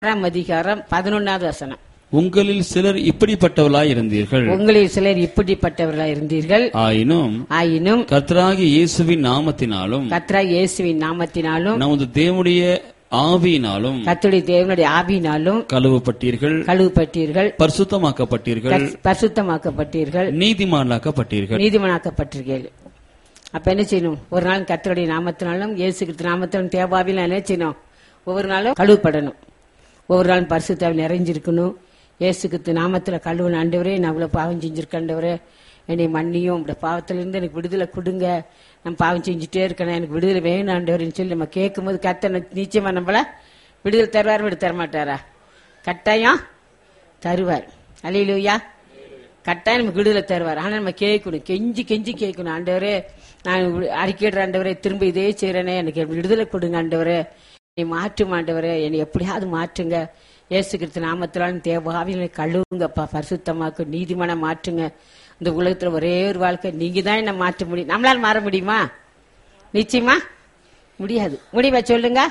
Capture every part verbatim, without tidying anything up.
ஆறாம் அதிகாரம் பதினொன்னாவது வசனம். உங்களில் சிலர் இப்படிப்பட்டவர்களாய் இருந்தீர்கள். உங்களில் சிலர் இப்படிப்பட்டவர்களாய் இருந்தீர்கள். ஆயினும் ஆயினும் கர்த்தராகிய இயேசுவின் நாமத்தினாலும் கர்த்தராகிய இயேசுவின் நாமத்தினாலும் நமது தேவனுடைய ஆவியினாலும் கர்த்தருடைய தேவனுடைய ஆவியினாலும் கழுவப்பட்டீர்கள், கழுவப்பட்டீர்கள், பரிசுத்தமாக்கப்பட்டீர்கள், பரிசுத்தமாக்கப்பட்டீர்கள், நீதிமானாக்கப்பட்டீர்கள். நீதிமானாக்கப்பட்டீர்கள். அப்ப என்ன செய்யணும்? ஒரு நாள் கர்த்தருடைய நாமத்தினாலும் இயேசு கிறிஸ்து நாமத்தினாலும் தேவாவில என்ன செய்யணும்? ஒவ்வொரு நாளும் கழுவப்படணும். ஒவ்வொரு நாளும் பரிசுத்தாவில் நிறைஞ்சிருக்கணும். இயேசு கிறிஸ்து நாமத்துல கழுவன ஆண்டவரே, நான் அவ்வளவு பாவம் செஞ்சிருக்கேன்டவரே, என்னை மன்னியும், உடைய பாவத்திலிருந்து எனக்கு விடுதலை கொடுங்க, நான் பாவம் செஞ்சுட்டே இருக்கேன், எனக்கு விடுதலை வேணும் ஆண்டவரேன்னு சொல்லி நம்ம கேட்கும் போது கர்த்தர் நிச்சயமா நம்மள விடுதலை தருவார். விடு தர மாட்டாரா? கட்டாயம் தருவார். அல்லேலூயா. கட்டாயம் நமக்கு விடுதலை தருவார். ஆனா நம்ம கேட்கணும், கெஞ்சி கெஞ்சி கேட்கணும். ஆண்டவரே, நான் அறிக்கையிடுற ஆண்டவரே, திரும்ப இதே செய்யறேனே, எனக்கு விடுதலை கொடுங்க ஆண்டவரே, என்னை மாற்றும் ஆண்டவரே, என்னை எப்படியாவது மாற்றுங்க. இயேசு கிறிஸ்து நாமத்தினாலும் தேவாவில கழுவுங்கப்பா, பரிசுத்தமாக்கு, நீதிமான மாற்றுங்க. இந்த உலகத்துல ஒரே ஒரு வாழ்க்கை நீங்க தான் என்ன மாற்ற முடியும். நம்மளால மாற முடியுமா? நிச்சயமா முடியாது. முடிவா சொல்லுங்க.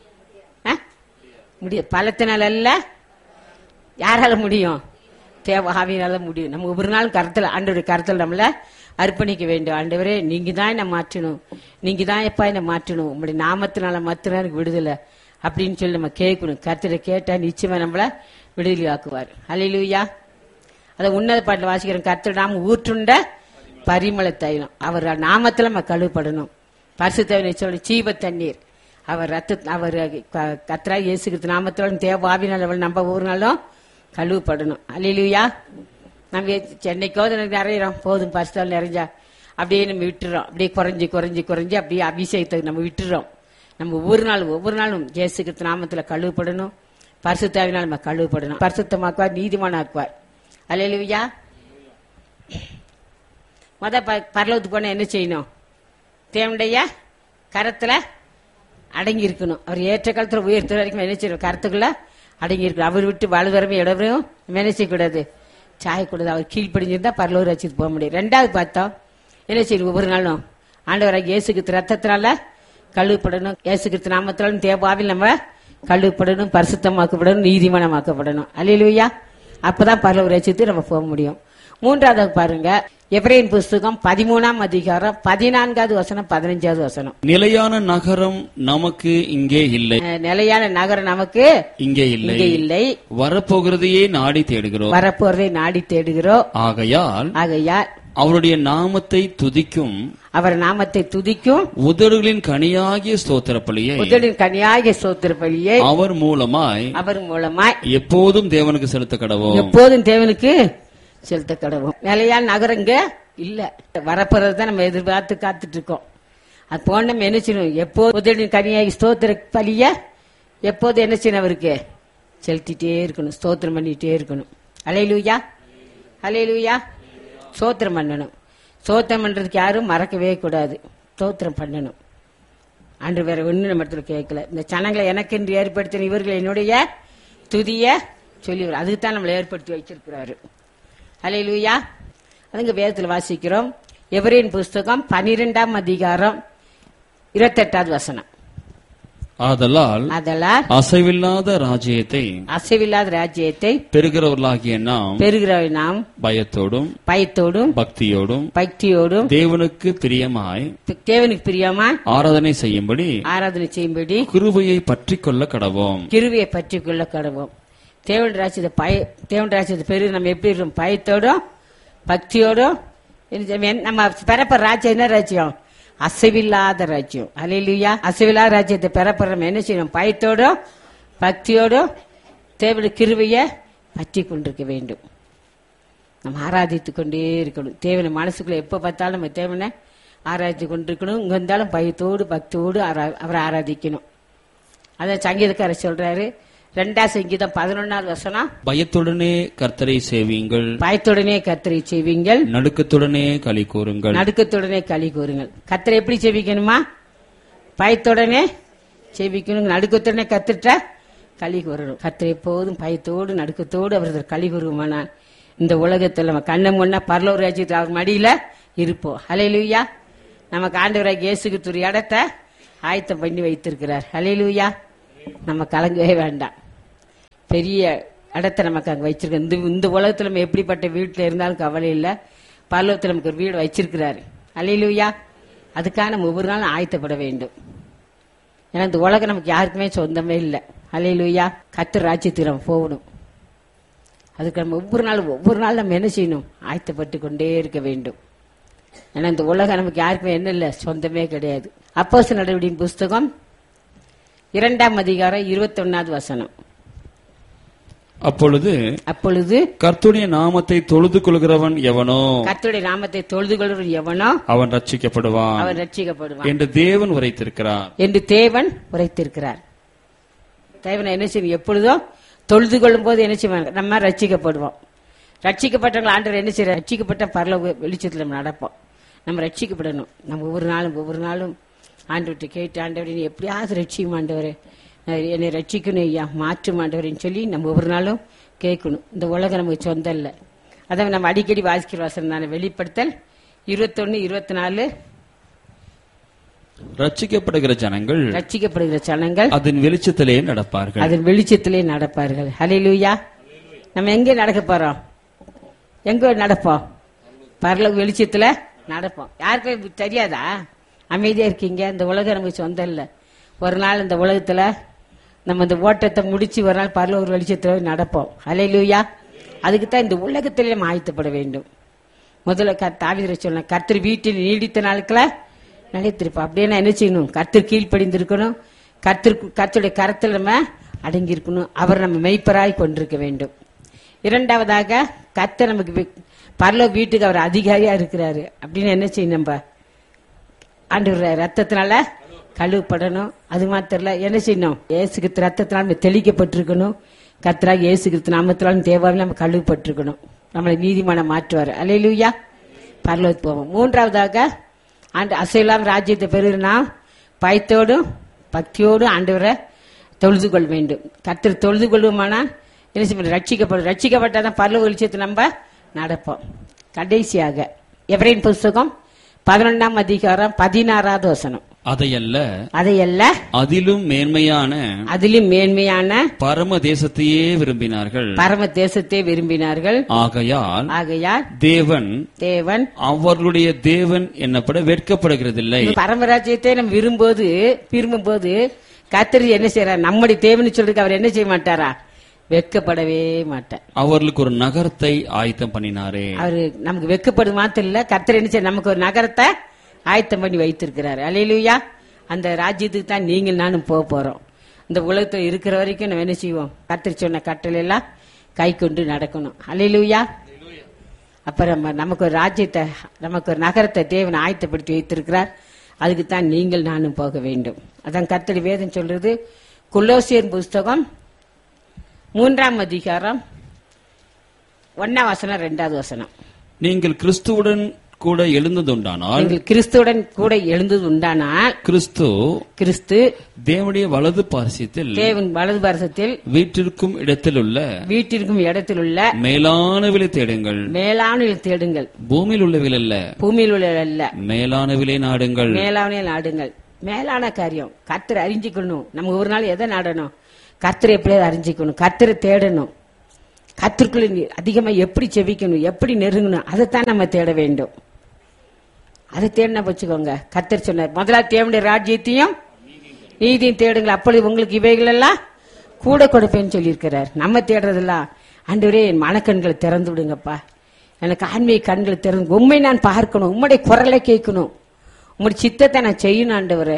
முடியாது. பலத்தினால அல்ல, யாரால முடியும்? தேவாவினால முடியும். நம்ம ஒவ்வொரு நாள் கருத்துல ஆண்டவருடைய கருத்துல நம்மள அர்ப்பணிக்க வேண்டும். ஆண்டவரே, நீங்க தான் என்ன மாற்றணும், நீங்க தான் எப்பா என்ன மாற்றணும், உங்களுடைய நாமத்தினால மாத்திரம் எனக்கு விடுதலை அப்படின்னு சொல்லி நம்ம கேட்கணும். கருத்துல கேட்டா நிச்சயமா நம்மள விடுதலை ஆக்குவார். அல்லேலூயா. அதை உன்னத பாட்டில் வாசிக்கிறோம். கர்த்தர் நாம ஊற்றுண்ட பரிமள தைலம், அவர் நாமத்துல நம்ம கழுவப்படணும். பரிசுத்தவனை சொல்லி ஜீவ தண்ணீர், அவர் ரத்த, அவர் கர்த்தரா இயேசு கிறிஸ்து நாமத்தோட தேவாவினால் அவள் நம்ம ஒவ்வொரு நாளும் கழுவப்படணும். அல்லேலூயா. நம்ம சென்னைக்கோ நிறையிறோம், போதும் பரிசுத்தால் நிறைஞ்சா அப்படியே நம்ம விட்டுறோம். அப்படியே குறைஞ்சி குறைஞ்சி குறைஞ்சி அப்படியே அபிஷேகத்தை நம்ம விட்டுறோம். நம்ம ஒவ்வொரு நாளும் ஒவ்வொரு நாளும் இயேசு கிறிஸ்து நாமத்துல கழுவப்படணும். பரிசுத்தாவினால் நம்ம கழுவப்படணும். பரிசுத்தமாக்குவார், நீதிமானாக்குவார். அல்லேலூயா. மொத பரலோகத்துக்கு போனா என்ன செய்யணும்? தேவனுடைய கரத்துல அடங்கி இருக்கணும். அவர் ஏற்ற காலத்துல உயர்த்த வரைக்கும் என்ன செய்யணும்? கருத்துக்குள்ள அடங்கி இருக்கணும். அவர் விட்டு வலுதரமே இடவரையும் என்ன செய்யக்கூடாது? சாயக்கூடாது. அவர் கீழ்ப்படிஞ்சிருந்தா பரலோக ராஜ்யத்துக்கு போக முடியும். ரெண்டாவது பார்த்தோம், என்ன செய்யணும்? ஒவ்வொரு நாளும் ஆண்டவராக இயேசு கிறிஸ்து ரத்தத்தினால கழுவப்படணும். இயேசு கிறிஸ்து நாமத்தினாலும் தேவாவில் நம்ம கழுவப்படணும், பரிசுத்தமாக்கப்படணும், நீதிமானமாக்கப்படணும். அல்லேலூயா. அப்பதான் பரலோக ராஜ்யத்துக்கு நம்ம போக முடியும். மூன்றாவது பாருங்க, எபிரேயர் புஸ்தகம் பதிமூணாம் அதிகாரம் பதினான்காவது வசனம், பதினஞ்சாவது வசனம். நிலையான நகரம் நமக்கு இங்கே இல்லை. நிலையான நகரம் நமக்கு இங்கே இல்லை இல்லை. வரப்போகிறதையே நாடி தேடுகிறோம். வரப்போறதை நாடி தேடுகிறோம். ஆகையால் ஆகையால் அவருடைய நாமத்தை துதிக்கும், அவர் நாமத்தை துதிக்கும் உதடுகளின் கனியாகிய ஸ்தோத்திர பலியை, உதடுகளின் கனியாகிய ஸ்தோத்திர பலியை அவர் மூலமாய் அவர் மூலமாய் எப்போதும் தேவனுக்கு செலுத்த கடவோம். எப்போதும் தேவனுக்கு செலுத்த கடவோம். நிலையான நகரங்க இல்ல, வரப்போறதுதான் நம்ம எதிர்பார்த்து காத்துட்டு இருக்கோம். அது போன நம்ம என்ன செய்யணும்? எப்போது உதடுகளின் கனியாகி ஸ்தோத்திர பலிய எப்போது என்ன செய்யணும்? அவருக்கு செலுத்திட்டே இருக்கணும், ஸ்தோத்திரம் பண்ணிட்டே இருக்கணும். அல்லேலூயா. அல்லேலூயா. ஸ்தோத்திரம் பண்ணணும். ஸ்தோத்திரம் பண்றதுக்கு யாரும் மறக்கவே கூடாது. ஸ்தோத்திரம் பண்ணணும். அன்று வேற ஒண்ணு நம்ம இடத்துல கேட்கல. இந்த சனங்களை எனக்கு என்று ஏற்படுத்தின இவர்கள் என்னுடைய துதிய சொல்லி, அதுக்கு தான் நம்மளை ஏற்படுத்தி வச்சிருக்கிறாரு. அல்லேலூயா. அதுங்க வேதத்தில் வாசிக்கிறோம். எபிரேயர் புஸ்தகம் பனிரெண்டாம் அதிகாரம் இருபத்தெட்டாவது வசனம். ஆதலால் ஆதலால் அசைவில்லாத ராஜ்யத்தை அசைவில்லாத ராஜ்யத்தை பெறுகிறவர்களாகிய நாம் பெறுகிற நாம் பயத்தோடும் பயத்தோடும் பக்தியோடும் பக்தியோடும் தேவனுக்கு பிரியமாய் தேவனுக்கு பிரியமா ஆராதனை செய்யும்படி ஆராதனை செய்யும்படி கிருபையை பற்றி கொள்ள கடவோம். கிருபையை பற்றி கொள்ள கடவோம். தேவன் ராஜ்யத்தை பய தேவன் ராஜ்யத்தை பெரு நம்ம எப்படி இருக்கோம்? பயத்தோடும் பக்தியோடும். நம்ம பெறப்ப ராஜ்யம் என்ன ராஜ்யம்? அசைவில்லாத ராஜ்யம். அல்லேலூயா. அசைவில்லாத ராஜ்யத்தை பெறப்படுற நம்ம என்ன செய்யணும்? பயத்தோடும் பக்தியோடும் தேவனுடைய கிருபையை பற்றி கொண்டிருக்க வேண்டும். நம்ம ஆராதித்து கொண்டே இருக்கணும். தேவனை மனசுக்குள்ள எப்ப பார்த்தாலும் நம்ம தேவனை ஆராதித்து கொண்டிருக்கணும். இங்க இருந்தாலும் பயத்தோடு பக்தியோடு அவரை ஆராதிக்கணும். அதான் சங்கீதக்காரர் சொல்றாரு, ரெண்டாம் சங்கீதம் பதினொன்னாவது வசனம், பயத்துடனே கர்த்தரை சேவியுங்கள், பயத்துடனே கர்த்தரை சேவியுங்கள், நடுக்கத்துடனே களி கூறுங்கள். நடுக்கத்துடனே களி கூறுங்கள். கர்த்தரை எப்படி சேவிக்கணுமா? பயத்துடனே சேவிக்கணும். நடுக்கத்துடனே கத்துட்டா களி கூறணும். கர்த்தரை எப்போதும் பயத்தோடு நடுக்கத்தோடு அவரது களி கூறுமானால் இந்த உலகத்தில் நம்ம கண்ணம் முன்னா பரலோக ராஜ்யத்தில் அவர் மடியில இருப்போம். அல்லேலூயா. நமக்கு ஆண்டவராகிய இயேசு கிறிஸ்து ஒரு இடத்தை ஆயத்தம் பண்ணி வைத்திருக்கிறார். அல்லேலூயா. நம்ம கலங்கவே வேண்டாம். பெரிய இடத்த நமக்கு அங்க வச்சிருக்க. இந்த இந்த உலகத்துல நம்ம எப்படிப்பட்ட வீட்டுல இருந்தாலும் கவலை இல்லை, பரலோகத்துல நமக்கு ஒரு வீடு வச்சிருக்கிறாரு. அல்லேலூயா. அதுக்காக நம்ம ஒவ்வொரு நாளும் ஆயத்தப்பட வேண்டும். ஏன்னா இந்த உலகம் நமக்கு யாருக்குமே சொந்தமே இல்லை. அல்லேலூயா. கர்த்தர் ராஜ்யத்துக்கு நம்ம போகணும். அதுக்கு நம்ம ஒவ்வொரு நாளும் ஒவ்வொரு நாள் நம்ம என்ன செய்யணும்? ஆயத்தப்பட்டு கொண்டே இருக்க வேண்டும். ஏன்னா இந்த உலகம் நமக்கு யாருக்குமே என்ன இல்லை, சொந்தமே கிடையாது. அப்போஸ்தலர் நடவடிக்கையின் புஸ்தகம் இரண்டாம் அதிகாரம் இருபத்தி ஒன்னாவது வசனம். அப்பொழுது அப்பொழுது கர்த்தருடைய நாமத்தை தொழுது கொள்கிறவன் எவனோ, கர்த்தருடைய நாமத்தை தொழுது கொள்கிறவன் எவனோ அவன் ரட்சிக்கப்படுவான் அவன் ரட்சிக்கப்படுவான் என்று தேவன் உரைத்திருக்கிறார் என்று தேவன் உரைத்திருக்கிறார். தேவனை என்ன செய்யும்? எப்பொழுதும் தொழுது கொள்ளும் போது என்ன செய்வாங்க? நம்ம ரட்சிக்கப்படுவோம். ரட்சிக்கப்பட்டவங்க ஆண்டவர் என்ன செய்யற? ரட்சிக்கப்பட்ட பரலோக வெளிச்சத்தில் நம்ம நடப்போம். நம்ம ரட்சிக்கப்படணும். நம்ம ஒவ்வொரு நாளும் ஒவ்வொரு நாளும் ஆண்டவர்கிட்ட கேட்டு, ஆண்டவரை நீ எப்படியாவது ரட்சிக்கும் ஆண்டவரே, என்னை ரட்சிக்கணும் ஐயா, மாற்றும் ஆண்டவரேன்னு சொல்லி நம்ம ஒவ்வொரு நாளும் கேட்கணும். இந்த உலகம் நமக்கு சொந்தம் இல்லை. அதை நம்ம அடிக்கடி வாசிக்கிற வசனம் தானே வெளிப்படுத்தல் இருபத்தொன்னு இருபத்தி நாலு. ரட்சிக்கப்படுகிற ஜனங்கள் ரட்சிக்கப்படுகிற ஜனங்கள் அதன் வெளிச்சத்திலே நடப்பார்கள் அதன் வெளிச்சத்திலே நடப்பார்கள். ஹல்லேலூயா. நம்ம எங்கே நடக்க போறோம்? எங்க நடப்போம்? பரலோக வெளிச்சத்துல நடப்போம். யாருக்கும் தெரியாதா? அமைதியா இருக்கீங்க. இந்த உலகம் நமக்கு சொந்தம் இல்லை. ஒரு நாள் இந்த உலகத்துல நம்ம இந்த ஓட்டத்தை முடிச்சு ஒரு நாள் பரலோக வெளிச்சத்துல நடப்போம். ஹல்லேலூயா. அதுக்கு தான் இந்த உலகத்திலே நம்ம ஆயத்தப்பட வேண்டும். முதல்ல தாவீது சொன்ன, கர்த்தர் வீட்டில் நீடித்த நாட்கள நிலைத்திருப்போம். அப்படியே என்ன செய்யணும்? கர்த்தர் கீழ்ப்படிந்திருக்கணும். கர்த்தர் கர்த்தருடைய கரத்தில் நம்ம அடங்கி இருக்கணும். அவர் நம்ம மெய்ப்பராய் கொண்டிருக்க வேண்டும். இரண்டாவதாக, கர்த்தர் நமக்கு பரலோக வீட்டுக்கு அவர் அதிகாரியா இருக்கிறாரு. அப்படின்னு என்ன செய்யணும்? நம்ம ஆண்டவர் ரத்தத்தினால கழுவப்படணும். அது மாத்திரம் இல்ல, என்ன செய்யணும்? இயேசு கிறிஸ்து ரத்தத்தினால நம்ம தெளிக்கப்பட்டிருக்கணும். கர்த்தராக இயேசு கிறிஸ்து நாமத்தினாலும் தேவாவில் நம்ம கழுவப்பட்டிருக்கணும். நம்மளை நீதிமானம் மாற்றுவார். அல்லேலூயா. பரலோகத்துக்கு போவோம். மூன்றாவதாக, ஆண்டு அசையலாம் ராஜ்யத்தை பெறுனா பயத்தோடும் பக்தியோடும் ஆண்டவரை தொழுது கொள்ள வேண்டும். கர்த்தர் தொழுது கொள்வோமானா என்ன செய்ய? ரட்சிக்கப்படும். ரட்சிக்கப்பட்டாதான் பரலோக வெளிச்சத்தை நம்ம நடப்போம். கடைசியாக எபிரேயர் புஸ்தகம் பதினொன்றாம் அதிகாரம் பதினாறாவது வசனம். அதையல்ல அதையல்ல அதிலும் மேன்மையான அதிலும் மேன்மையான பரம தேசத்தையே விரும்பினார்கள் பரம தேசத்தை விரும்பினார்கள். ஆகையால் ஆகையால் தேவன் தேவன் அவர்களுடைய தேவன் என்னப்பட வெட்கப்படுகிறதில்லை. பரமராஜ்யத்தை நம்ம விரும்போது விரும்பும் போது கர்த்தர் என்ன செய்யறார்? நம்முடைய தேவன் சொல்றதுக்கு அவர் என்ன செய்ய மாட்டாரா? வெட்கப்படவே மாட்டார். அவர்களுக்கு ஒரு நகரத்தை ஆயத்தம் பண்ணினாரே. அவரு நமக்கு வெட்கப்படும் மாத்திரம் இல்ல, கர்த்தர் என்ன செய்ய? நமக்கு ஒரு நகரத்தை ஆயத்தம் பண்ணி வைத்திருக்கிறாரு. அல்லேலூயா. அந்த ராஜ்யத்துக்கு தான் நீங்கள் நானும் போக போறோம். இந்த உலகத்தில் இருக்கிற வரைக்கும் நம்ம என்ன செய்வோம்? கர்த்தர் சொன்ன கட்டளை எல்லாம் கை கொண்டு நடக்கணும். அல்லேலூயா. அப்புறம் நமக்கு ஒரு ராஜ்யத்தை, நமக்கு ஒரு நகரத்தை தேவன் ஆயத்தப்படுத்தி வைத்திருக்கிறார். அதுக்கு தான் நீங்கள் நானும் போக வேண்டும். அதான் கர்த்தர் வேதம் சொல்றது. கொலோசியர் புஸ்தகம் மூன்றாம் அதிகாரம் ஒன்னாம் வசனம் ரெண்டாவது வசனம். நீங்கள் கிறிஸ்துவுடன் கூட எழுந்ததுண்டானால் நீங்கள் கிறிஸ்துவுடன் கூட எழுந்தது உண்டானால் கிறிஸ்து கிறிஸ்து தேவனுடைய வலது பாரசியத்தில் தேவன் வலது பாரசத்தில் வீட்டிற்கும் இடத்தில் உள்ள வீட்டிற்கும் இடத்தில் உள்ள மேலானவிலை தேடுங்கள். மேலான தேடுங்கள். பூமியில் உள்ளவில் அல்ல, பூமியில் உள்ள அல்ல, மேலானவிலை நாடுங்கள். மேலான நாடுங்கள். மேலான காரியம் கர்த்தரை அறிஞ்சிக்கணும். நம்ம ஒரு நாள் எதை நாடணும்? கர்த்தரை எப்படியாவது அறிஞ்சிக்கணும். கர்த்தரை தேடணும். கர்த்தருக்குள்ள அதிகமா எப்படி செவிக்கணும், எப்படி நெருங்கணும், அதைத்தான் நம்ம தேட வேண்டும். அதை தேடினா வச்சுக்கோங்க. கர்த்தர் சொன்னார், முதலாவது தேவனுடைய ராஜ்யத்தையும் நீதியும் தேடுங்கள், அப்பொழுது உங்களுக்கு இவைகள் எல்லாம் கூட கொடுப்பேன்னு சொல்லியிருக்கிறார். நம்ம தேடுறதெல்லாம், ஆண்டவரே என் மனக்கண்களை திறந்து விடுங்கப்பா, எனக்கு ஆன்மீக கண்களை திறந்து, உண்மை நான் பார்க்கணும், உம்முடைய குரலை கேட்கணும், உங்களுடைய சித்தத்தை நான் செய்யணும் ஆண்டவரே,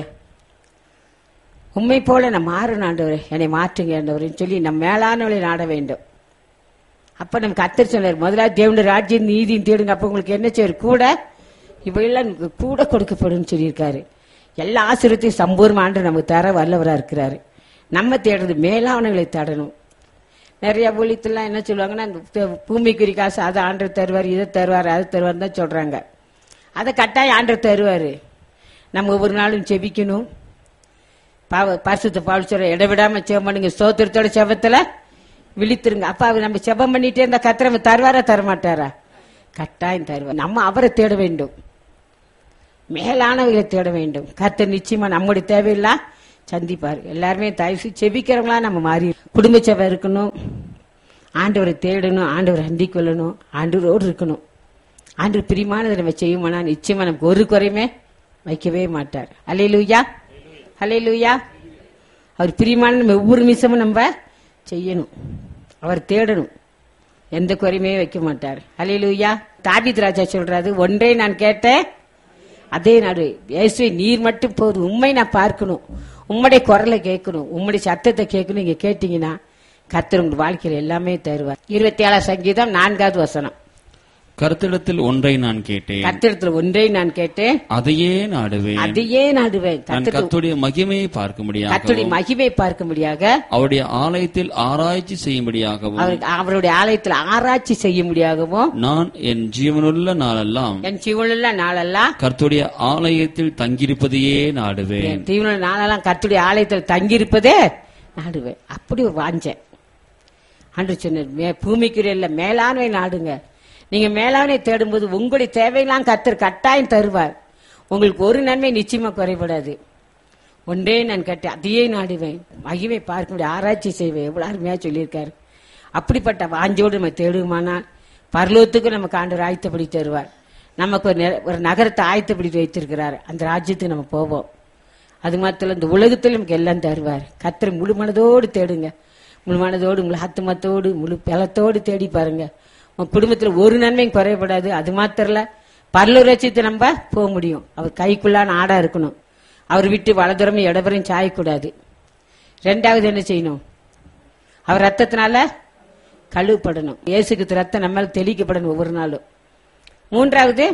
உண்மை போல நான் மாறணும் ஆண்டவரே, என்னை மாற்றுங்க ஆண்டவரேன்னு சொல்லி நம்ம மேலானவளை நாட வேண்டும். அப்ப நம்ம கர்த்தர் சொன்னார், முதலாவது தேவனுடைய ராஜ்யம் நீதியும் தேடுங்க, அப்ப உங்களுக்கு என்ன செய்வார்? கூட இவையெல்லாம் கூட கொடுக்கப்படும் சொல்லியிருக்காரு. எல்லா ஆசீர்வாதத்தையும் சம்பூர்ண ஆண்டு நமக்கு தர வல்லவரா இருக்கிறாரு. நம்ம தேடுறது மேலானவங்களை தேடணும். நிறைய ஊழியத்தெல்லாம் என்ன சொல்லுவாங்கன்னா, பூமிக்குரிய காசு அதை ஆண்டவர் தருவார், இதை தருவார், அதை தருவார் தான் சொல்றாங்க. அதை கட்டாயம் ஆண்டவர் தருவாரு. நம்ம ஒவ்வொரு நாளும் செபிக்கணும். பரிசுத்த பவுல் சொல்ற, இடைவிடாம செபம் பண்ணுங்க, ஸ்தோத்திரத்தோட செபத்துல விழித்திருங்க. அப்ப அவர் நம்ம செபம் பண்ணிட்டே இருந்தா கர்த்தர் தருவாரா தரமாட்டாரா? கட்டாயம் தருவார். நம்ம அவரை தேட வேண்டும், மேலானவர்களை தேட வேண்டும். கர்த்தர் நிச்சயமா நம்முடைய தேவையில்லா சந்திப்பார். எல்லாருமே தயவு செபிக்கிறவங்களா நம்ம மாறி குடும்ப சபை இருக்கணும், ஆண்டவரை தேடணும், ஆண்டவரை அண்டி கொள்ளணும், ஆண்டவரோடு இருக்கணும். ஆண்டவர் பிரியமானதை நம்ம செய்யுமானா நிச்சயமா நமக்கு ஒரு குறையுமே வைக்கவே மாட்டார். அல்லேலூயா, அல்லேலூயா. அவர் பிரியமான நம்ம ஒவ்வொரு நிமிஷமும் நம்ம செய்யணும், அவர் தேடணும், எந்த குறையுமே வைக்க மாட்டார். அல்லேலூயா. தாவீது ராஜா சொல்றாரு, ஒன்றே நான் கேட்டேன் அதே நாடு, இயேசுவே நீர் மட்டும் போதும், உண்மை நான் பார்க்கணும், உம்முடைய குரலை கேட்கணும், உம்முடைய சத்தத்தை கேட்கணும். நீங்க கேட்டீங்கன்னா கர்த்தர் உங்க வாழ்க்கையில எல்லாமே தருவார். இருபத்தி ஏழாம் சங்கீதம் நான்காவது வசனம். கர்த்தரிடத்தில் ஒன்றை நான் கேட்டேன், கர்த்தரிடத்தில் ஒன்றை நான் கேட்டேன், அதையே நாடுவேன், அதையே நாடுவேன். நான் கர்த்தருடைய மகிமையை பார்க்க முடியாது, கர்த்தருடைய மகிமை பார்க்க முடியாக, அவருடைய ஆலயத்தில் ஆராய்ச்சி செய்யும்படியாகவும், அவருடைய ஆலயத்தில் ஆராய்ச்சி செய்ய முடியாகவும், நான் என் ஜீவனுள்ள நாளெல்லாம் என் ஜீவனுள்ள நாளெல்லாம் கர்த்தருடைய ஆலயத்தில் தங்கியிருப்பதையே நாடுவேன். ஜீவனுள்ள நாளெல்லாம் கர்த்தருடைய ஆலயத்தில் தங்கியிருப்பதே நாடுவேன். அப்படி ஒரு வாஞ்சேன். அன்று சொன்ன பூமிக்குரிய இல்ல மேலானவை நாடுங்க. நீங்க மேலானவை தேடும்போது உங்களுடைய தேவையெல்லாம் கர்த்தர் கட்டாயம் தருவார். உங்களுக்கு ஒரு நன்மை நிச்சயமா குறைபடாது. ஒன்றே நான் கேட்டேன் அதையே நாடுவேன், மகிமை பார்க்க முடியும், ஆராய்ச்சி செய்வேன். எவ்வளவு அருமையா சொல்லியிருக்காரு. அப்படிப்பட்ட வாஞ்சோடு நம்ம தேடுமானால் பரலோகத்துக்கு நமக்கு ஆண்டவர் ஆயத்தப்படி தருவார். நமக்கு ஒரு ஒரு நகரத்தை ஆயத்தப்படி வைத்திருக்கிறார். அந்த ராஜ்யத்துக்கு நம்ம போவோம். அது மாத்திரம் இந்த உலகத்தில் நமக்கு எல்லாம் தருவார். கர்த்தரை முழு மனதோடு தேடுங்க, முழு மனதோடு முழு ஆத்துமத்தோடு முழு பலத்தோடு தேடி பாருங்க. உங்க குடும்பத்தில் ஒரு நன்மையும் குறையப்படாது. அது மாத்திரல பரலோக ராஜ்யத்தை நம்ம போக முடியும். அவர் கைக்குள்ளான ஆடா இருக்கணும். அவர் விட்டு வலதுறமும் இடதுபுறம் சாயக்கூடாது. ரெண்டாவது என்ன செய்யணும்? அவர் ரத்தத்தினால கழுவப்படணும். இயேசுக்கு ரத்தம் நம்ம தெளிக்கப்படணும் ஒவ்வொரு நாளும். மூன்றாவது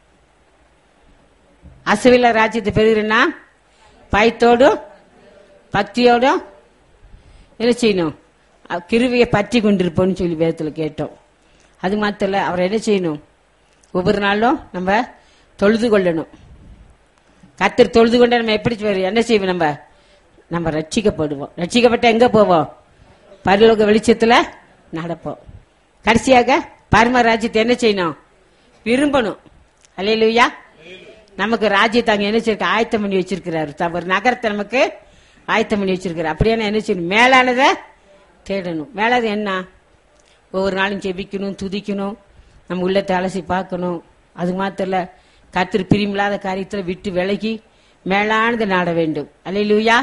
அசுவில ராஜ்யத்தை பெறுகிறேன்னா பயத்தோடும் பக்தியோடும் என்ன செய்யணும்? கிருவியை பற்றி கொண்டிருப்போம்னு சொல்லி வேதத்துல கேட்டோம். அது மாத்திர அவர் என்ன செய்யணும்? ஒவ்வொரு நாளும் நம்ம தொழுது கொள்ளணும். கர்த்தர் தொழுது கொண்ட நம்ம எப்படி என்ன செய்வோம்? நம்ம நம்ம ரட்சிக்கப்படுவோம். ரட்சிக்கப்பட்ட எங்க போவோம்? பரலோக வெளிச்சத்துல நடப்போம். கடைசியாக பரம ராஜ்யத்தை என்ன செய்யணும்? விரும்பணும். அல்லேலூயா. நமக்கு ராஜ்யத்தை அங்க என்ன செய்ய ஆயத்தம் பண்ணி வச்சிருக்கிறாரு. ஒரு நகரத்தை நமக்கு ஆயத்தம் பண்ணி வச்சிருக்கிறார். அப்படியே என்ன செய்யணும்? மேலானதை தேடணும். மேலானது என்ன? ஒவ்வொரு நாளும் ஜெபிக்கணும், துதிக்கணும், நம்ம உள்ளத்தை அலசி பார்க்கணும். அது மாத்திர கர்த்தர் பிரியமில்லாத காரியத்துல விட்டு விலகி மேலானதை நாட வேண்டும். அல்லேலூயா.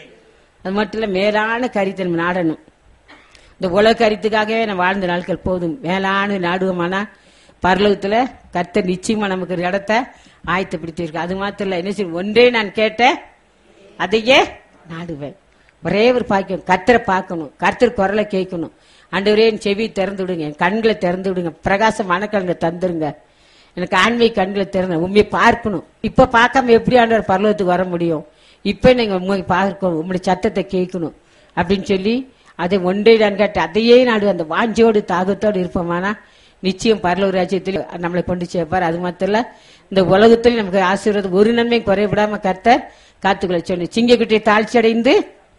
அது மட்டும் இல்ல, மேலான காரியத்தை நம்ம நாடணும். இந்த உலக காரியத்துக்காகவே நம்ம வாழ்ந்த நாட்கள் போதும். மேலான நாடுவோமானா பரலோகத்துல கர்த்தர் நிச்சயமா நமக்கு ஒரு இடத்தை ஆயத்தப்படுத்தியிருக்கு. அது மாத்திரம் இல்ல, என்ன செய்யும்? ஒன்றே நான் கேட்டேன் அதையே நாடுவேன். ஒரே ஒரு பாக்கியம், கர்த்தரை பார்க்கணும், கர்த்தர் குரலை கேட்கணும். ஆண்டவரே என் செவி திறந்து விடுங்க, என் கண்களை திறந்து விடுங்க, பிரகாசம் மனக்கண்களை தந்துருங்க, எனக்கு ஆன்மீக கண்களை திறந்த உண்மையை பார்க்கணும். இப்ப பார்க்காம எப்படி ஆண்டவர் பரலோகத்துக்கு வர முடியும்? இப்ப நீங்க உண்மை பார்க்கணும், உங்களுடைய சத்தத்தை கேட்கணும் அப்படின்னு சொல்லி அதை ஒன்றே நான் கேட்டு அதையே நாடு அந்த வாஞ்சோடு தாகத்தோடு இருப்போமானா நிச்சயம் பரலோக ராஜ்யத்தில் நம்மளை கொண்டு சேர்ப்பார். அது மாத்திர இந்த உலகத்தில் நமக்கு ஆசீர்வாதம் ஒரு நன்மையும் குறைவிடாம கர்த்தர் காத்துக்களை சொல்லி சிங்கக்குட்டியை தாழ்ச்சி அடைந்து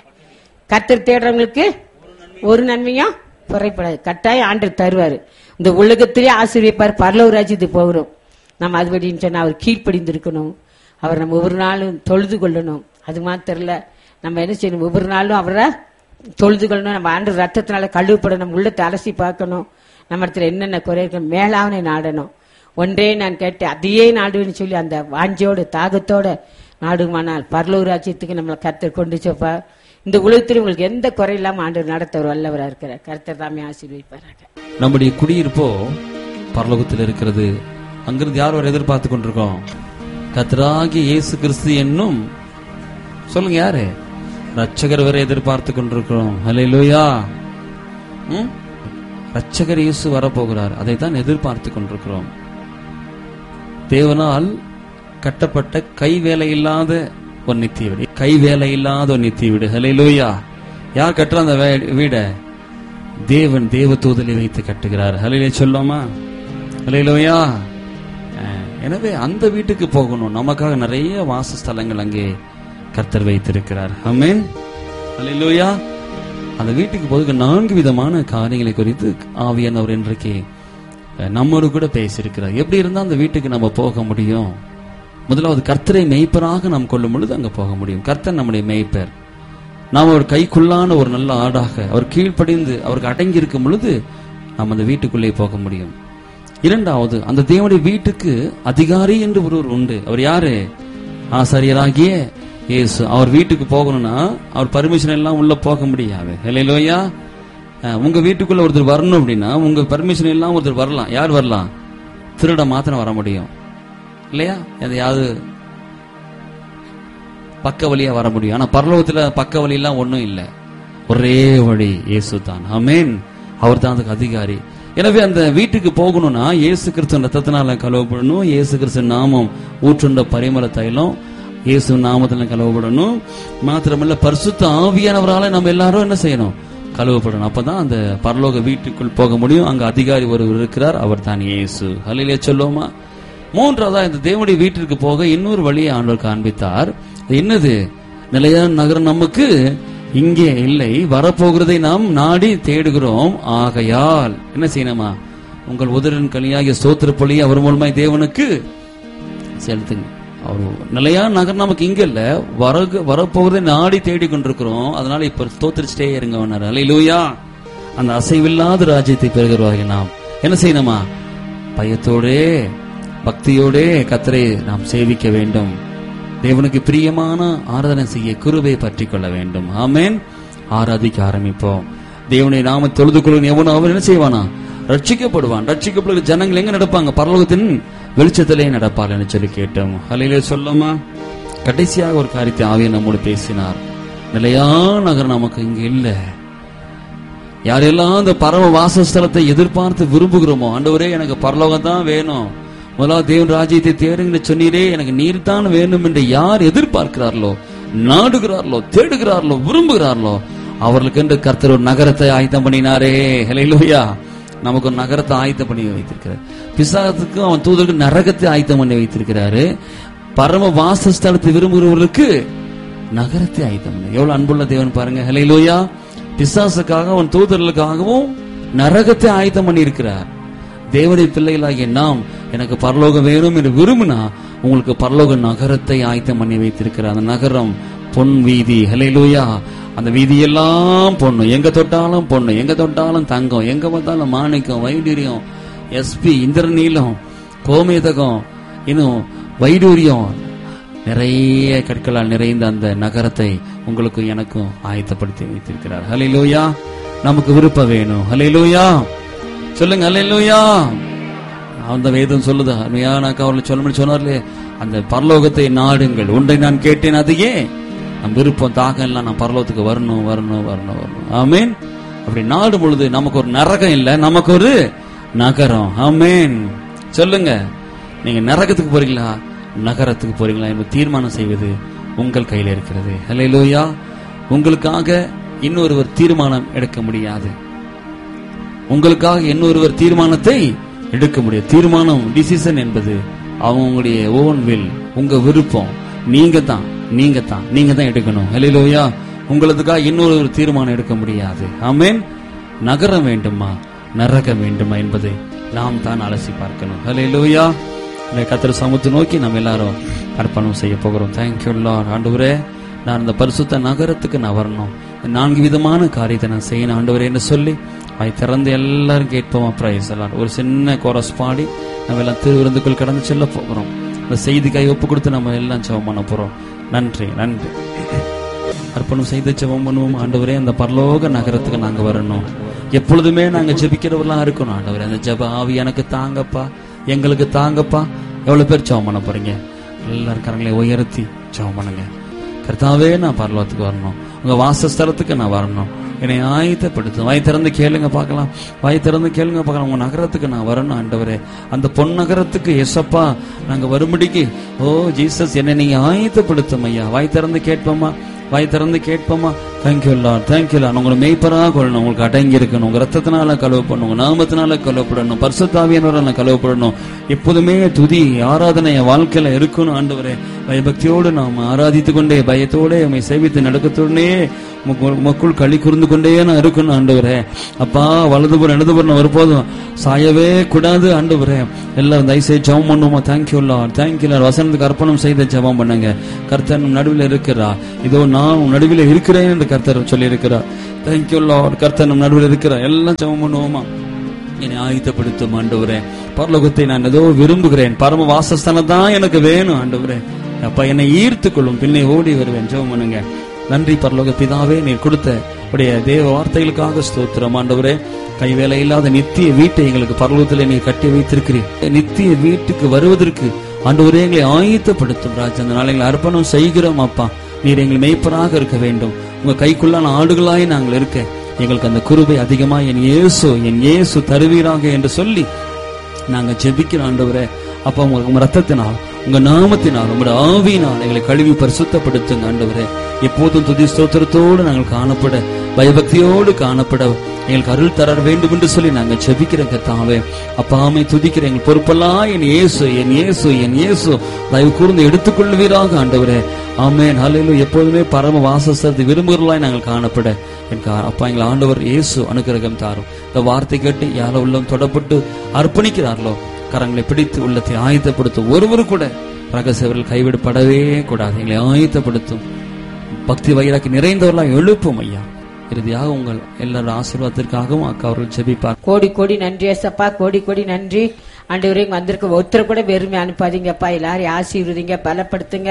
கர்த்தர் தேடுறவங்களுக்கு ஒரு நன்மையும் குறைப்படாது. கட்டாயம் ஆண்டவர் தருவாரு. இந்த உலகத்திலே ஆசீர்வதிப்பார். பரலோக ராஜ்யத்துக்கு போகிறோம் நம்ம அதுபடின்னு சொன்னா அவர் கீழ்ப்படிந்திருக்கணும். அவர் நம்ம ஒவ்வொரு நாளும் தொழுது கொள்ளணும். அது மாத்திரம் இல்ல, நம்ம என்ன செய்யணும்? ஒவ்வொரு நாளும் அவரை தொழுது கொள்ளணும். நம்ம ஆண்டு ரத்தத்தினால கழுவப்படணும், உள்ளத்தை அலசி பார்க்கணும், நம்ம இடத்துல என்னென்ன குறை இருக்கணும், மேலாவனை நாடணும். ஒன்றே நான் கேட்டு அதையே நாடுன்னு சொல்லி அந்த வாஞ்சோட தாகத்தோட நாடுமானால் பரலோக ராஜ்யத்துக்கு நம்மளை கர்த்தர் கொண்டு சேர்ப்பார். இந்த உலகத்தில் உங்களுக்கு எந்த குறை இல்லாம ஆண்டவர் நடத்தவர் வல்லவராக இருக்கிறார். கர்த்தர் தாமே ஆசீர்வதிப்பாராக. நம்முடைய குடியிருப்போ பரலோகத்தில் இருக்கிறது. அங்கிருந்து யார் வரை எதிர்பார்த்து கொண்டிருக்கோம்? கர்த்தராகிய இயேசு கிறிஸ்து என்னும் சொல்லுங்க யாரு? ரட்சகர் வரை எதிர்பார்த்து கொண்டிருக்கிறோம். அல்லேலூயா. ரட்சகர் இயேசு வரப்போகிறார், அதை தான் எதிர்பார்த்து கொண்டிருக்கிறோம். தேவனால் கட்டப்பட்ட கை வேலை இல்லாத ஒரு நித்திய வீடு, கை வேலை இல்லாத ஒரு நித்திய வீடு. அல்லேலூயா. யார் கட்டுற அந்த வீட? தேவன் தேவ தூதலை வைத்து கட்டுகிறார். அல்லேலூயா சொல்லாமா? அல்லேலூயா. எனவே அந்த வீட்டுக்கு போகணும். நமக்காக நிறைய வாசஸ்தலங்கள் அங்கே கர்த்தர் வைத்திருக்கிறார். ஆமென். அல்லேலூயா. அந்த வீட்டுக்கு போதுக்கு நான்கு விதமான காரியங்களை குறித்து ஆவியானவர் இன்றைக்கு நம்மோடு கூட பேசியிருக்கிறார். எப்படி இருந்தா அந்த வீட்டுக்கு நம்ம போக முடியும்? முதலாவது கர்த்தரை மெய்ப்பராக நாம் கொள்ளும் பொழுது அங்க போக முடியும். கர்த்தர் நம்முடைய மெய்ப்பர். நாம் அவர் கைக்குள்ளான ஒரு நல்ல ஆடாக அவர் கீழ்ப்படிந்து அவருக்கு அடங்கி இருக்கும் பொழுது நாம் அந்த வீட்டுக்குள்ளே போக முடியும். இரண்டாவது, அந்த தேவனுடைய வீட்டுக்கு அதிகாரி என்று ஒருவர் உண்டு. அவர் யாரு? ஆசாரியராகிய இயேசு. அவர் வீட்டுக்கு போகணும்னா அவர் பர்மிஷன் எல்லாம் உள்ள போக முடியாது. ஹல்லேலூயா. உங்க வீட்டுக்குள்ள ஒருத்தர் வரணும் அப்படின்னா உங்க பர்மிஷன் எல்லாம் ஒருத்தர் வரலாம். யார் வரலாம்? திருட மாத்திரம் வர முடியும் இல்லையா? எதையாவது பக்க வழியா வர முடியும். ஆனா பரலோகத்துல பக்க வழி எல்லாம் ஒண்ணும் இல்லை. ஒரே வழி இயேசு தான். ஆமென். அவர் தான் அதுக்கு அதிகாரி. எனவே அந்த வீட்டுக்கு போகணும்னா இயேசு கிறிஸ்து ரத்தத்தினால கழுவப்படணும். இயேசு கிறிஸ்து நாமம் ஊற்றுண்ட பரிமள தைலம் இயேசு நாமத்துல கழுவப்படணும். மாத்திரமல்ல பரிசுத்த ஆவியானவரால நம்ம எல்லாரும் என்ன செய்யணும்? கழுவப்படணும். அப்பதான் அந்த பரலோக வீட்டுக்குள் போக முடியும். அங்க அதிகாரி ஒருவர் இருக்கிறார், அவர் தான் இயேசு. ஹல்லேலூயா சொல்லுவோமா? மூன்றாவதா, இந்த தேவனுடைய வீட்டிற்கு போக இன்னொரு வழியை ஆண்டவர் காண்பித்தார். என்னது? நிலையான நகரம் நமக்கு இங்கே இல்லை, வரப்போகிறதை நாம் நாடி தேடுகிறோம். ஆகையால் என்ன செய்யணுமா? உங்கள் உதரின் கனியாகிய ஸ்தோத்திர பலியை அவர் மூலமாய் தேவனுக்கு செலுத்துங்க. அவர் நிலையான நகரம் நமக்கு இங்க இல்ல, வர வரப்போகிறதை நாடி தேடி கொண்டிருக்கிறோம். அதனால இப்ப ஸ்தோத்திரிச்சிட்டே இருங்க. ஹல்லேலூயா. அந்த அசைவில்லாத ராஜ்யத்தை பெறுகிறவர்கள் நாம் என்ன செய்யணுமா? பயத்தோடே பக்தியோடே கர்த்தரை நாம் சேவிக்க வேண்டும். தேவனுக்கு பிரியமான ஆராதனை செய்ய கிருபையை பற்றி கொள்ள வேண்டும். ஆமென். ஆராதிக்க ஆரம்பிப்போம். தேவனுடைய நாம தொழுது கொள்ளும் எவனும் அவன் என்ன செய்வானா? ரட்சிக்கப்படுவான். ரட்சிக்கப்படுகிற ஜனங்கள் எங்க நடப்பாங்க? பரலோகத்தின் வெளிச்சத்திலே நடப்பார் என்று சொல்லி கேட்டோம். ஹல்லேலூயா சொல்லுமா? கடைசியாக ஒரு காரியத்தை ஆவியானவர் நம்மோடு பேசினார். நிலையான நகரம் நமக்கு இங்க இல்ல. யாரெல்லாம் அந்த பரம வாசஸ்தலத்தை எதிர்பார்த்து விரும்புகிறோமோ, ஆண்டவரே எனக்கு பரலோகம் தான் வேணும், முதலாவது தேவன் ராஜ்யத்தை தேடுங்க சொன்னீரே, எனக்கு நீர் தான் வேணும் என்று யார் எதிர்பார்க்கிறார்களோ, நாடுகிறார்களோ, தேடுகிறார்களோ, விரும்புகிறார்களோ, அவர்களுக்கு என்று கர்த்தர் ஒரு நகரத்தை ஆயத்தம் பண்ணினாரே. ஹல்லேலூயா. நமக்கு ஒரு நகரத்தை ஆயத்தம் பண்ணி வைத்திருக்கிறார். பிசாசுக்கு அவன் தூதருக்கு நரகத்தை ஆயத்தம் பண்ணி வைத்திருக்கிறாரு. பரம வாசஸ்தலத்தை விரும்புகிறவர்களுக்கு நகரத்தை ஆயத்தம் பண்ணி. எவ்வளவு அன்புள்ள தேவன் பாருங்க. ஹல்லேலூயா. பிசாசுக்காக அவன் தூதர்களுக்காகவும் நரகத்தை ஆயத்தம் பண்ணி இருக்கிறார். தேவனுடைய பிள்ளைகளாகிய நாம் எனக்கு பரலோகம் வேணும் என்று விரும்பினா உங்களுக்கு பரலோக நகரத்தை ஆயத்தம் பண்ணி வைத்திருக்கிறார். அந்த நகரம் பொன் வீதி. ஹல்லேலூயா. அந்த வீதியெல்லாம் பொண்ணு, எங்க தொட்டாலும் பொண்ணு, எங்க தொட்டாலும் தங்கம், எங்க பார்த்தாலும் மாணிக்கம், வைடூரியம், எஸ்பி, இந்திரநீலம், கோமேதகம், இன்னும் வைடூரியம், நிறைய கற்களால் நிறைந்த அந்த நகரத்தை உங்களுக்கு எனக்கும் ஆயத்தப்படுத்தி வைத்திருக்கிறார். ஹல்லேலூயா. நமக்கு விருப்பம் வேணும். ஹல்லேலூயா சொல்லுங்க. ஹல்லேலூயா. அந்த வேதம் சொல்லுது. அவர்கள் சொல்ல சொன்னார்லே, அந்த பரலோகத்தை நாடுங்கள், ஒன்றை நான் கேட்டேன், அதையே நம் விருப்பம் தாகம் எல்லாம் நான் பரலோகத்துக்கு வரணும் வரணும் வரணும் வரணும். ஆமேன். அப்படி நாடு பொழுது நமக்கு ஒரு நரகம் இல்ல, நமக்கு ஒரு நகரம். ஆமேன். சொல்லுங்க. நீங்க நரகத்துக்கு போறீங்களா, நகரத்துக்கு போறீங்களா என்று தீர்மானம் செய்வது உங்கள் கையில இருக்கிறது. ஹல்லேலூயா. உங்களுக்காக இன்னொருவர் தீர்மானம் எடுக்க முடியாது. உங்களுக்காக இன்னொருவர் தீர்மானத்தை எடுக்க முடியாது. தீர்மானம், டிசிஷன் என்பது அவங்களுடைய ஓன் வில், உங்க விருப்பம். நீங்க தான் நீங்க தான் நீங்க தான் எடுக்கணும். ஹல்லேலூயா. உங்களுக்காக இன்னொரு தீர்மானம் எடுக்க முடியாது. ஆமென். நகரம் வேண்டுமா, நரகம் வேண்டுமா என்பதை நாம் தான் அலசி பார்க்கணும். ஹல்லேலூயா. இந்த கர்த்தர் சமூகத்தை நோக்கி நம்ம எல்லாரும் அர்ப்பணம் செய்ய போகிறோம். Thank you Lord. ஆண்டவரே, நான் இந்த பரிசுத்த நகரத்துக்கு நான் வரணும், நான்கு விதமான காரியத்தை நான் செய்யணும் ஆண்டவரே என்று சொல்லி அதை திறந்து எல்லாரும் கேட்போமா? பிரைஸ் எல்லாம் ஒரு சின்ன கோரஸ் பாடி நம்ம எல்லாம் திருவிருந்துக்குள் கடந்து செல்ல போகிறோம். இந்த செய்திக்காய் ஒப்பு கொடுத்து நம்ம எல்லாம் ஜெபம் பண்ண போறோம். நன்றி நன்றி. அர்ப்பணம் செய்து ஜெபம் பண்ணுவோம். ஆண்டவரே, அந்த பரலோக நகரத்துக்கு நாங்க வரணும். எப்பொழுதுமே நாங்க ஜெபிக்கிறவர்களா இருக்கணும். ஆண்டவரே, அந்த ஜெப ஆவி எனக்கு தாங்கப்பா, எங்களுக்கு தாங்கப்பா. எவ்வளவு பேர் ஜெபம் பண்ண போறீங்க? எல்லாரும் கரங்களை உயர்த்தி ஜெபம் பண்ணுங்க. கர்த்தாவே, நான் பரலோகத்துக்கு வரணும், உங்க வாசஸ்தலத்துக்கு நான் வரணும், என்னை ஆயத்தப்படுத்தும். வாய் திறந்து கேளுங்க பார்க்கலாம். வாய் திறந்து கேளுங்க பார்க்கலாம். உங்க நகரத்துக்கு நான் வரணும் ஆண்டவரே. அந்த பொன் நகரத்துக்கு எசப்பா நாங்க வரும்படிக்கு ஓ ஜீசஸ் என்னை நீங்க ஆயத்தப்படுத்தும் ஐயா. வாய் திறந்து கேட்போமா? வாய் திறந்து கேட்போமா? Thank you Lord, thank you Lord. உங்களை மெய்ப்பராக கொள்ளணும், உங்களுக்கு அடங்கி இருக்கணும், உங்க ரத்தத்தினால கழுவப்படணும், உங்க நாமத்தினால கழுவப்படணும், பரிசுத்த ஆவியானவரால கழுவப்படணும். எப்போதுமே துதி ஆராதனை வாழ்க்கையில இருக்கணும் ஆண்டவரே. பயபக்தியோடு நாம் ஆராதித்து கொண்டே, பயத்தோட உண்மை சேவித்து நடக்கத்தோடனே மக்கள் களி கூர்ந்து கொண்டே நான் இருக்கணும் ஆண்டவரே. அப்பா, வலதுபுறம் இடதுபுறம் ஒருபோதும் சாயவே கூடாது ஆண்டவரே. எல்லாரும் தயவுசெய்து ஜெபம் பண்ணுவோமா? Thank you Lord, thank you Lord. வசனத்துக்கு அர்ப்பணம் செய்த ஜெபம் பண்ணுங்க. கர்த்தர் நடுவில் இருக்கிறா. இதோ நான் நடுவில் இருக்கிறேன் என்று கர்த்தர் சொல்லி இருக்கிறார். Thank you Lord. கர்த்தர் நம் நடுவில் இருக்கிறார். எல்லாம் ஜெபம் பண்ணுவோமா? என்னை ஆயத்தப்படுத்தும் ஆண்டவரே, பரலோகத்தை நான் ஏதோ விரும்புகிறேன், பரம வாசஸ்தானம் தான் எனக்கு வேணும் ஆண்டவரே, அப்ப என்னை ஈர்த்து கொள்ளும், பின்னே ஓடி வருவேன். ஜெபம் பண்ணுங்க. நன்றி பரலோக பிதாவே, நீர் கொடுத்த உடைய தேவ வார்த்தைகளுக்காக ஸ்தோத்திரம் ஆண்டவரே. கைவேலை இல்லாத நித்திய வீட்டை எங்களுக்கு பரலோகத்திலே நீர் கட்டி வைத்திருக்கிறீர். நித்திய வீட்டுக்கு வருவதற்கு ஆண்டவரே எங்களை ஆயத்தப்படுத்தும் ராஜா. அந்த நாளை எங்களை அர்ப்பணம் செய்கிறோம் அப்பா. நீர் எங்கள் மேய்ப்பராக இருக்க வேண்டும். உங்க கைக்குள்ளான ஆடுகளாய் நாங்கள் இருக்க எங்களுக்கு அந்த கிருபை அதிகமா என் இயேசு என் இயேசு தருவீராக என்று சொல்லி நாங்க ஜெபிக்கிறோம் ஆண்டவரே. அப்ப உங்க ரத்தத்தினால், உங்க நாமத்தினால், உங்களுடைய ஆவியினால் எங்களை கழுவி பரிசுத்தப்படுத்துங்க ஆண்டவரே. எப்போதும் துதி ஸ்தோத்திரத்தோடு நாங்கள் காணப்பட, பயபக்தியோடு காணப்பட எங்களுக்கு அருள் தர வேண்டும் என்று சொல்லி நாங்கள் ஜெபிக்கிற கர்த்தாவே. அப்பாமை துதிக்கிற எங்கள் பொறுப்பெல்லாம் என் இயேசு என் இயேசு என் இயேசு தயவு கூர்ந்து எடுத்துக்கொள்வீராக ஆண்டவரே. ஆமென். ஹல்லேலூயா. எப்போதுமே பரம வாசஸ்தலத்தை விரும்புகிறவர்களாய் நாங்கள் காணப்பட எனக்கு அப்பா எங்கள் ஆண்டவர் இயேசு அனுக்கிரகம் தாரும். இந்த வார்த்தை கேட்டு யாரோ உள்ளம் தொடப்பட்டு அர்ப்பணிக்கிறார்களோ கரங்களை பிடித்து உள்ளத்தை ஆயத்தப்படுத்தும். ஒருவரு கூட ரகசியவர்கள் கைவிடப்படவே கூடாது. எங்களை ஆயத்தப்படுத்தும். பக்தி வைராக்கி நிறைந்தவர்களாக எழுப்பும் ஐயா. இறுதியாக உங்கள் எல்லாரும் ஆசீர்வாதத்திற்காகவும் அக்கா அவர்கள் ஜெபிப்பார். கோடி கோடி நன்றி ஏசப்பா, கோடி கோடி நன்றி ஆண்டவரே. வந்திருக்க ஒருத்தர் கூட வெறுமை அனுப்பாதீங்கப்பா. எல்லாரையும் ஆசீர்வதிங்க, பலப்படுத்துங்க,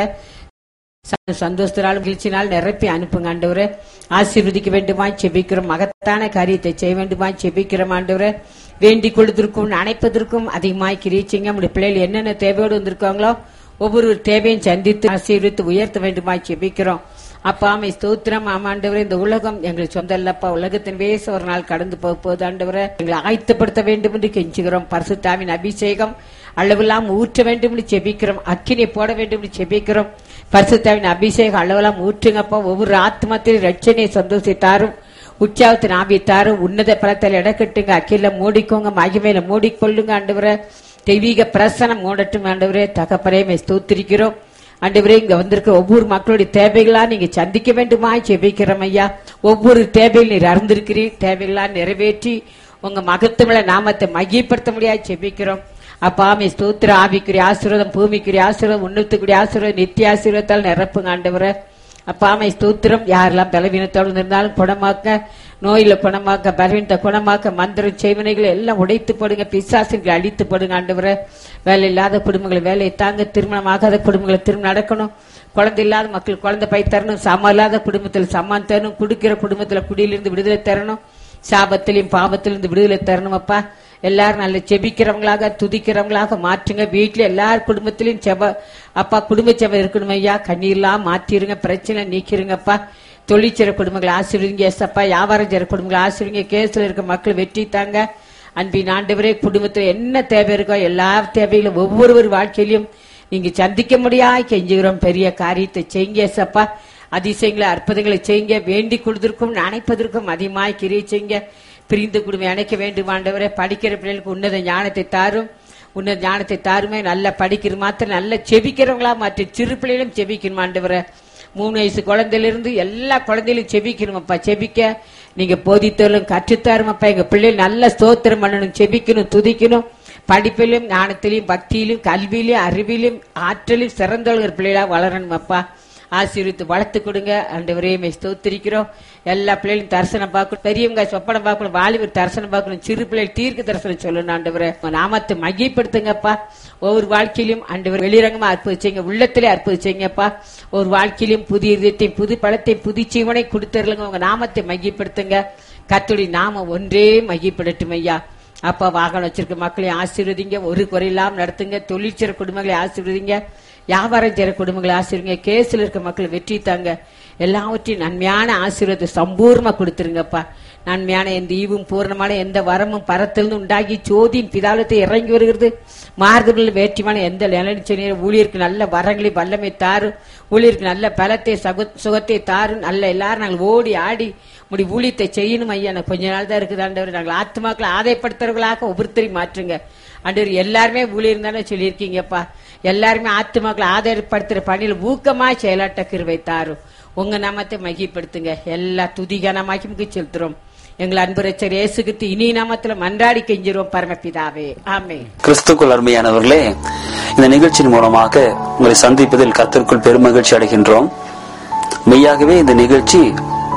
சந்தோஷத்தினால் மகிழ்ச்சினால் நிரப்பி அனுப்புங்க ஆண்டவரே. ஆசீர்வதிக்க வேண்டுமா செபிக்கிறோம். மகத்தான காரியத்தை செய்ய வேண்டுமா செபிக்கிறோம் ஆண்டவரே. வேண்டிக் கொள்வதற்கும் அணைப்பதற்கும் அதிகமாய் கிரீச்சிங்க. நம்முடைய பிள்ளைகள் என்னென்ன தேவையோடு வந்திருக்காங்களோ ஒவ்வொரு தேவையும் சந்தித்து ஆசீர்வித்து உயர்த்த வேண்டுமா செபிக்கிறோம். அப்பா அமை ஸ்தோத்திரம். ஆமாண்டவரே, இந்த உலகம் எங்களுக்கு சொந்த இல்லப்பா. உலகத்தின் வேச ஒரு நாள் கடந்து போக போது ஆண்டவரே, எங்களை ஆயத்தப்படுத்த வேண்டும் என்று கெஞ்சுகிறோம். பரிசுத்தாவின் அபிஷேகம் அளவெல்லாம் ஊற்ற வேண்டும் என்று செபிக்கிறோம். அக்கினை போட வேண்டும் என்று செபிக்கிறோம். பரிசுத்தாவின் அபிஷேகம் அளவெல்லாம் ஊற்றுங்கப்பா. ஒவ்வொரு ஆத்மத்திலும் ரட்சனை சந்தோஷித்தாரும், உற்சாகத்தின் ஆபித்தாரும், உன்னத பலத்தில் இடக்கட்டுங்க. அக்கில மூடிக்கோங்க, மகிமையில மூடிக்கொள்ளுங்க ஆண்டவரே. தெய்வீக பிரசனம் மூடட்டும் ஆண்டவரே. தகப்பனே ஸ்தோத்திரிக்கிறோம் ஆண்டவரே. இங்க வந்திருக்க ஒவ்வொரு மக்களுடைய தேவைகளா நீங்க சந்திக்க வேண்டுமா ஜெபிக்கிறோம் ஐயா. ஒவ்வொரு தேவையில் நீர் அறிந்திருக்கிறீர். தேவைகளா நிறைவேற்றி உங்க மகத்துவ நாமத்தை மகிழ்படுத்த முடியாது ஜெபிக்கிறோம். அப்பாமே ஸ்தோத்திர. ஆவிக்குரிய ஆசீர்வாதம், பூமிக்குரிய ஆசீர்வாதம், உன்னத்துக்குரிய ஆசீர்வாதம், நித்திய ஆசீர்வாதத்தால் நிரப்புங்க ஆண்டவரே. அப்பாமை ஸ்தோத்திரம். யாரெல்லாம் பலவீனத்தோடு இருந்தாலும் குணமாக்க, நோயில குணமாக்க, பலவீனத்தை குணமாக்க, மந்திரம் செய்வனைகளை எல்லாம் உடைத்து போடுங்க. பிசாசுகளை அழித்து போடுங்க ஆண்டவரே. வேலை இல்லாத குடும்பங்களை வேலையை தாங்க, திருமணம் ஆகாத குடும்பங்களை திருமணம் நடக்கணும், குழந்தை இல்லாத மக்கள் குழந்தை பை தரணும், சம இல்லாத குடும்பத்தில் சமான் தரணும், குடிக்கிற குடும்பத்துல குடியிலிருந்து விடுதலை தரணும், சாபத்திலையும் பாவத்திலிருந்து விடுதலை தரணும். அப்பா எல்லாரும் நல்ல செபிக்கிறவங்களாக துதிக்கிறவங்களாக மாற்றுங்க. வீட்டுல எல்லார் குடும்பத்திலையும் செப அப்பா குடும்ப செப இருக்கணும் ஐயா. கண்ணீர்லாம் மாற்றிருங்க, பிரச்சனை நீக்கிருங்கப்பா. தொழிற்சிற குடும்பங்களை ஆசீர்வதிங்க ஏசப்பா. வியாபாரம் செய்யற குடும்பங்களை ஆசீர்வதிங்க. கேஸ்ல இருக்க மக்கள் வெற்றி தாங்க. அன்பின் ஆண்டவரே, குடும்பத்துல என்ன தேவை இருக்கோ எல்லா தேவையிலும் ஒவ்வொருவர் வாழ்க்கையிலும் நீங்க சந்திக்க முடியாது கெஞ்சுகிறோம். பெரிய காரியத்தை செய்யுங்க ஏசப்பா. அதிசயங்களை அற்புதங்களை செய்யுங்க. வேண்டி கொடுத்திருக்கும் நினைப்பதற்கும் அதிகமாய் கிரியை செய்யுங்க. பிரிந்து குடும்பம் இணைக்க வேண்டும் ஆண்டவரே. படிக்கிற பிள்ளைகளுக்கு உன்னத ஞானத்தை தாரும், உன்னத ஞானத்தை தாருமே. நல்லா படிக்கிற மாத்திரம் நல்ல செபிக்கிறவங்களா மாற்றி சிறு பிள்ளைகளும் செபிக்கணும் ஆண்டவரே. மூணு வயசு குழந்தையிலிருந்து எல்லா குழந்தையிலும் செபிக்கணுமப்பா. செபிக்க நீங்க போதித்தாலும் கற்றுத்தாருமப்பா. எங்க பிள்ளைகள் நல்ல ஸ்தோத்திரம் பண்ணணும், செபிக்கணும், துதிக்கணும். படிப்பிலும் ஞானத்திலையும் பக்தியிலும் கல்வியிலும் அறிவிலும் ஆற்றலும் சிறந்தவர்கள் பிள்ளைகளா வளரணும் அப்பா. ஆசீர்வித்து வளர்த்து கொடுங்க ஆண்டவரே. ஸ்தோத்திரிக்கிறோம். எல்லா பிள்ளைகளும் தரிசனம் பார்க்கணும், பெரியவங்க சொப்பனம் பார்க்கணும், வாலிபர் தரிசனம் பார்க்கணும், சிறு பிள்ளைகள் தீர்க்க தரிசனம் சொல்லணும் ஆண்டவரே. நாமத்தை மகிழ்படுத்துங்கப்பா. ஒவ்வொரு வாழ்க்கையிலும் ஆண்டவர் வெளிரங்கமா அற்புதிச்சீங்க, உள்ளத்திலே அற்புதிச்சீங்கப்பா. ஒரு வாழ்க்கையிலும் புதிய இதயத்தையும் புது பழத்தையும் புது ஜீவனை கொடுத்துருங்க. உங்க நாமத்தை மகிழ்படுத்துங்க. கர்த்தருடைய நாமம் ஒன்றே மகிழ்படட்டும் ஐயா. அப்பா வாகனம் வச்சிருக்க மக்களையும் ஆசீர்வதிங்க, ஒரு குறையில்லாம நடத்துங்க. தொழிற்சிற குடும்பங்களை ஆசீர்வதிங்க, வியாபாரம் செய்யற குடும்பங்களை ஆசீர்வதிங்க. கேஸ்ல இருக்க மக்களை வெற்றி தாங்க. எல்லாவற்றையும் நன்மையான ஆசீர்வாதத்தை சம்பூர்ணமா கொடுத்துருங்கப்பா. நன்மையான எந்த ஈவும் பூர்ணமான எந்த வரமும் பரத்திலிருந்து உண்டாகி சோதியின் பிதாலத்தை இறங்கி வருகிறது. மாறுதல் வேற்றிமான எந்த நிலைச்சனி ஊழியருக்கு நல்ல வரங்களை வல்லமை தாரும், ஊழியருக்கு நல்ல பலத்தை சுகத்தை தாரும். நல்ல எல்லாரும் நாங்கள் ஓடி ஆடி முடி ஊழியத்தை செய்யணும் ஐயா. நான் கொஞ்ச நாள் தான் இருக்குது ஆண்டவர். நாங்கள் ஆத்மாக்களை ஆதாயப்படுத்துறவர்களாக ஒவ்வொருத்தரையும் மாற்றுங்க ஆண்டவர். எல்லாருமே ஊழியர் தானே சொல்லியிருக்கீங்கப்பா. எல்லாருமே ஆத்மாக்களை ஆதாயப்படுத்துற பணியில் ஊக்கமா செயலாட்ட கிருபை தாரும். உங்க நாமத்தை மகிப்படுத்துங்க. எல்லா துதிகனமாக்கி முக்கி செலுத்துறோம். எங்கள் அன்பு ரட்சகர் இயேசு கிறிஸ்து இனி நாமத்துல மன்றாடி கெஞ்சிரோம் பரமபிதாவே, ஆமென். கிறிஸ்துக்குள் அருமையானவர்களே, இந்த நிகழ்ச்சியின் மூலமாக உங்களை சந்திப்பதில் கர்த்தருக்குள் பெருமகிழ்ச்சி அடைகின்றோம். மெய்யாகவே இந்த நிகழ்ச்சி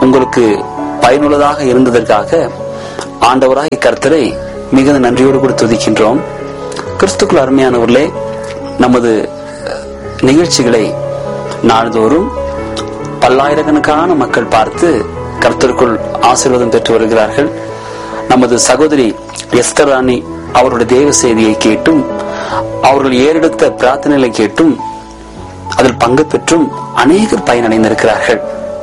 உங்களுக்கு பயனுள்ளதாக இருந்ததற்காக ஆண்டவராகிய கர்த்தரை மிகுந்த நன்றியோடு கூட துதிக்கின்றோம். கிறிஸ்துக்குள் அருமையானவர்களே, நமது நிகழ்ச்சிகளை நாள்தோறும் பல்லாயிரக்கணக்கான மக்கள் பார்த்து கர்த்தருக்குள் ஆசீர்வாதம் பெற்று வருகிறார்கள். நமது சகோதரி எஸ்தர் ராணி அவருடைய தேவ செய்தியை கேட்டும், அவர்கள் ஏறெடுத்த பிரார்த்தனைகளை கேட்டும், அதில் பங்கு பெற்றும் அநேகர் பயனடைந்திருக்கிறார்கள்.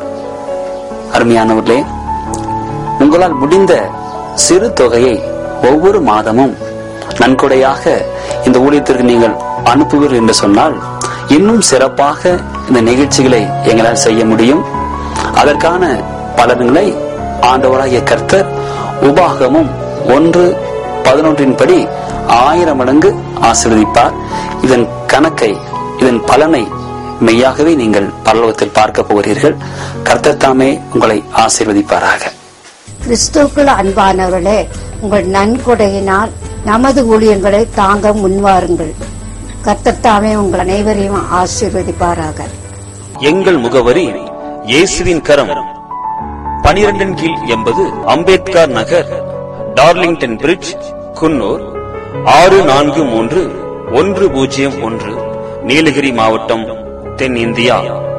அருமையானவர்களே, உங்களால் முடிந்த சிறு தொகையை ஒவ்வொரு மாதமும் நன்கொடையாக இந்த ஊழியத்திற்கு நீங்கள் அனுப்புவீர்கள் என்று சொன்னால், இன்னும் சிறப்பாக இந்த நிகழ்ச்சிகளை எங்களால் செய்ய முடியும். அதற்கான பலன்களை ஆண்டவராகிய கர்த்தர் உபாகமும் ஒன்று பதினொன்றின் படி ஆயிரம் மடங்கு ஆசீர்வதிப்பார். இதன் கணக்கை, இதன் பலனை மெய்யாகவே நீங்கள் பரலோகத்தில் பார்க்க போகிறீர்கள். கர்த்தர் தாமே உங்களை ஆசீர்வதிப்பாராக. கிறிஸ்துவுக்குள் அன்பானவர்களே, உங்கள் நன்கொடையினால் நமது ஊழியங்களை தாங்க முன்வாருங்கள். கர்த்தர் தாமே உங்கள் அனைவரையும் ஆசீர்வதிப்பாராக. எங்கள் முகவரி இயேசுவின் கரம், பனிரெண்டின் கீழ் எண்பது அம்பேத்கர் நகர், டார்லிங்டன் பிரிட்ஜ், குன்னூர் ஆறு நான்கு மூன்று ஒன்று பூஜ்ஜியம் ஒன்று, நீலகிரி மாவட்டம், தென் இந்தியா.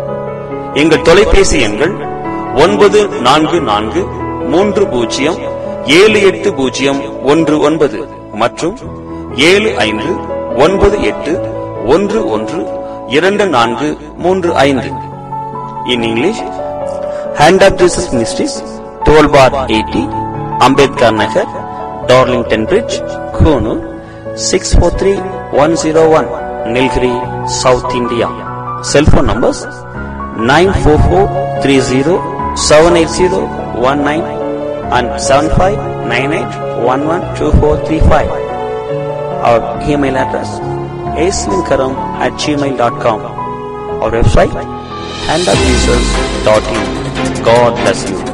எங்கள் தொலைபேசி எண்கள் ஒன்பது நான்கு நான்கு மூன்று பூஜ்ஜியம் ஏழு எட்டு பூஜ்ஜியம் ஒன்று ஒன்பது மற்றும் ஏழு ஐந்து ஒன்பது எட்டு ஒன்று ஒன்று இரண்டு நான்கு மூன்று ஐந்து. In English, hand of Jesus ministries, twelve bar eighty, Ambedkar Nagar, Darlington bridge, Coonoor six four three one zero one, Nilgiri, south India. Cellphone numbers nine four four three zero seven eight zero one nine and seven five nine eight one one two four three five. Our email address aislinkaram at gmail dot com. Our website hand of jesus dot in. God bless you.